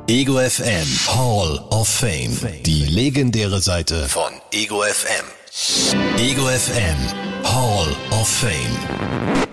Ego FM Hall of Fame. Die legendäre Seite von Ego FM. Ego FM Hall of Fame.